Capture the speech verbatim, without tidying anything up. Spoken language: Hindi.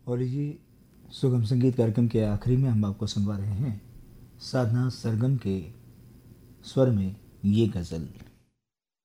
और ये सुगम संगीत कार्यक्रम के आखिरी में हम आपको सुनवा रहे हैं साधना सरगम के स्वर में ये गज़ल।